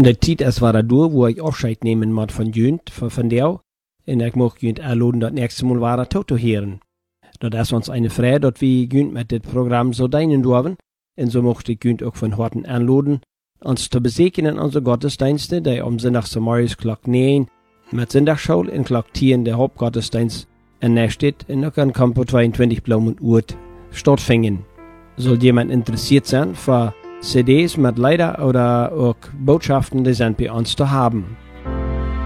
En de tijd is waar door, wo ik afscheid nemen moet van Jünt, van jou. En ik mag Jünt aanladen dat nächste Mal waar toe te heren. Dat is ons eine Freude, dat we Jünt met dit programma zo dienen dürfen. En zo mochte ik Jünt ook van harten aanladen, ons te bezoeken in onze gottesdiensten, die om zondagsmorgens klok 9 met zondagsschool en klok 10 de hoofdgottesdienst in Nestedt en ook aan Campo 22 Blaumenurt stattfinden. Soll jemand interessiert sein für CDs mit Lieder oder auch Botschaften, die sind bei uns zu haben.